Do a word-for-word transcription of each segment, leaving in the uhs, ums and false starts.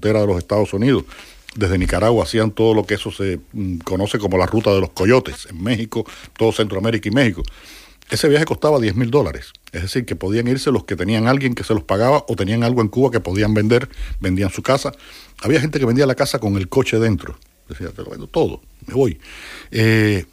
frontera de los Estados Unidos. Desde Nicaragua hacían todo lo que eso se mm, conoce como la ruta de los coyotes, en México, todo Centroamérica y México. Ese viaje costaba diez mil dólares, es decir, que podían irse los que tenían alguien que se los pagaba o tenían algo en Cuba que podían vender, vendían su casa. Había gente que vendía la casa con el coche dentro, decía, te lo vendo todo, me voy. Eh,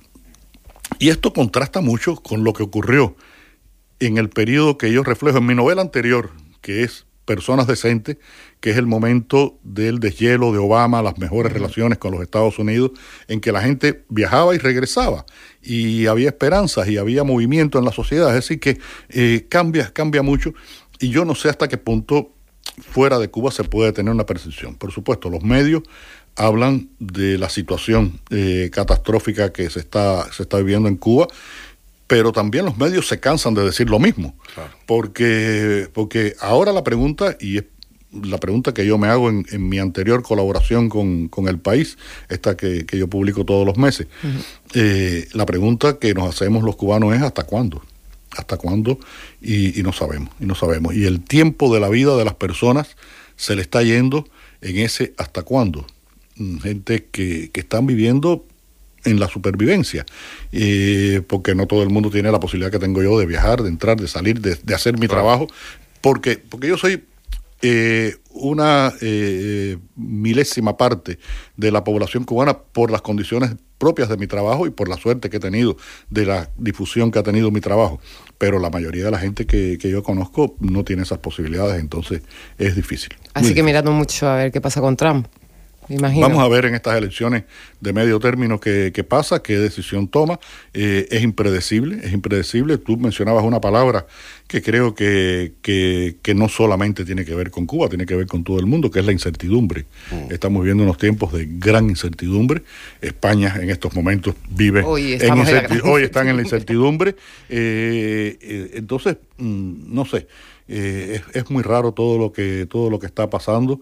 y esto contrasta mucho con lo que ocurrió en el periodo que yo reflejo en mi novela anterior, que es Personas Decentes, que es el momento del deshielo de Obama, las mejores uh-huh. relaciones con los Estados Unidos, en que la gente viajaba y regresaba, y había esperanzas y había movimiento en la sociedad. Es decir, que eh, cambia, cambia mucho, y yo no sé hasta qué punto fuera de Cuba se puede tener una percepción. Por supuesto, los medios hablan de la situación eh, catastrófica que se está, se está viviendo en Cuba, pero también los medios se cansan de decir lo mismo, claro. porque, porque ahora la pregunta, y es la pregunta que yo me hago en, en mi anterior colaboración con, con El País, esta que, que yo publico todos los meses, uh-huh. eh, la pregunta que nos hacemos los cubanos es ¿hasta cuándo? ¿Hasta cuándo? Y, y no sabemos, y no sabemos. Y el tiempo de la vida de las personas se le está yendo en ese ¿hasta cuándo? Gente que, que están viviendo en la supervivencia, eh, porque no todo el mundo tiene la posibilidad que tengo yo de viajar, de entrar, de salir, de, de hacer mi claro. trabajo, porque, porque yo soy eh, una eh, milésima parte de la población cubana por las condiciones propias de mi trabajo y por la suerte que he tenido de la difusión que ha tenido mi trabajo, pero la mayoría de la gente que, que yo conozco no tiene esas posibilidades, entonces es difícil. Así que mirando mucho a ver qué pasa con Trump. Imagino. Vamos a ver en estas elecciones de medio término qué, qué pasa, qué decisión toma. Eh, es impredecible, es impredecible. Tú mencionabas una palabra que creo que, que, que no solamente tiene que ver con Cuba, tiene que ver con todo el mundo, que es la incertidumbre. Mm. Estamos viviendo unos tiempos de gran incertidumbre. España en estos momentos vive hoy, en incertid- hoy están en la incertidumbre. Eh, eh, entonces, mm, no sé, eh, es, es muy raro todo lo que, todo lo que está pasando.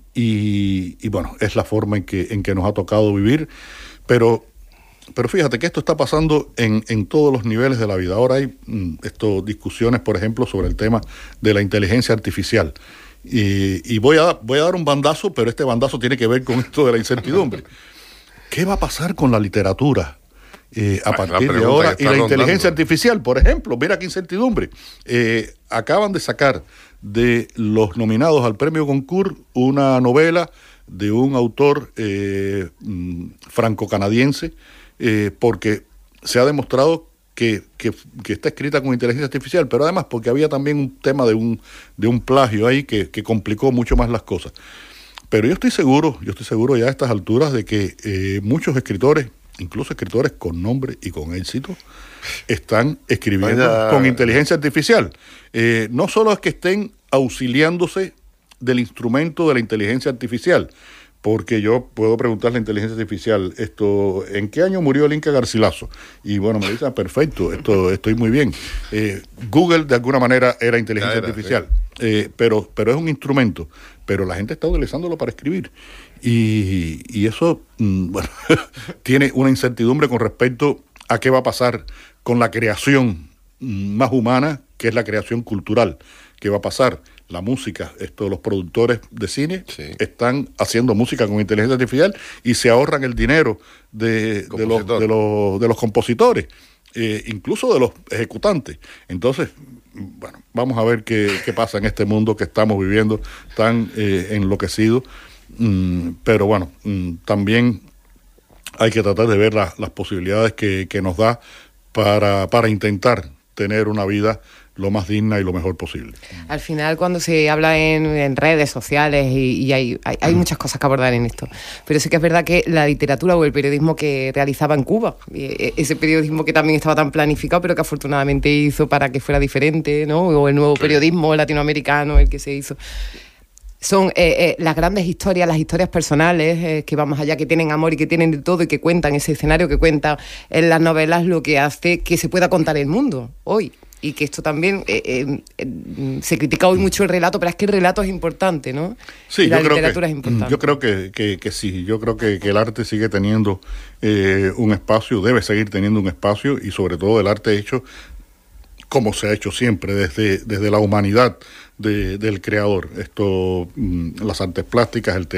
Y, y bueno, es la forma en que, en que nos ha tocado vivir, pero, pero fíjate que esto está pasando en, en todos los niveles de la vida. Ahora hay mm, esto, discusiones, por ejemplo, sobre el tema de la inteligencia artificial. Y, y voy, a, voy a dar un bandazo, pero este bandazo tiene que ver con esto de la incertidumbre. ¿Qué va a pasar con la literatura eh, a bueno, partir de ahora? Y la rondando. Inteligencia artificial, por ejemplo, mira qué incertidumbre. Eh, acaban de sacar de los nominados al premio Goncourt una novela de un autor eh, franco-canadiense, eh, porque se ha demostrado que, que, que está escrita con inteligencia artificial, pero además porque había también un tema de un, de un plagio ahí que, que complicó mucho más las cosas. Pero yo estoy seguro, yo estoy seguro ya a estas alturas de que eh, muchos escritores, incluso escritores con nombre y con éxito, están escribiendo Vaya. con inteligencia artificial. Eh, no solo es que estén auxiliándose del instrumento de la inteligencia artificial, porque yo puedo preguntarle a la inteligencia artificial, esto, ¿en qué año murió el Inca Garcilaso? Y bueno, me dice, ah, perfecto, esto, estoy muy bien. Eh, Google de alguna manera era inteligencia era, artificial, sí. eh, pero, pero es un instrumento, pero la gente está utilizándolo para escribir. Y, y eso, mm, bueno, tiene una incertidumbre con respecto a qué va a pasar con la creación más humana, que es la creación cultural. ¿Qué va a pasar? La música, esto, los productores de cine sí. están haciendo música con inteligencia artificial y se ahorran el dinero de, de, los, de, los, de los compositores, eh, incluso de los ejecutantes. Entonces, bueno, vamos a ver qué, qué pasa en este mundo que estamos viviendo tan eh, enloquecido. Mm, pero bueno, mm, también hay que tratar de ver la, las posibilidades que, que nos da para, para intentar tener una vida lo más digna y lo mejor posible. Al final, cuando se habla en, en redes sociales y, y hay, hay, hay muchas cosas que abordar en esto, pero sí que es verdad que la literatura o el periodismo que realizaba en Cuba, ese periodismo que también estaba tan planificado, pero que afortunadamente hizo para que fuera diferente, ¿no? O el nuevo periodismo latinoamericano, el que se hizo. Son eh, eh, las grandes historias, las historias personales eh, que van más allá, que tienen amor y que tienen de todo y que cuentan ese escenario que cuentan en las novelas, lo que hace que se pueda contar el mundo hoy. Y que esto también eh, eh, eh, se critica hoy mucho el relato, pero es que el relato es importante, ¿no? Sí, y la yo creo literatura que, es importante. Yo creo que, que, que sí, yo creo que, que el arte sigue teniendo eh, un espacio, debe seguir teniendo un espacio, y sobre todo el arte hecho como se ha hecho siempre desde, desde la humanidad de, del creador. Esto, las artes plásticas, el teatro,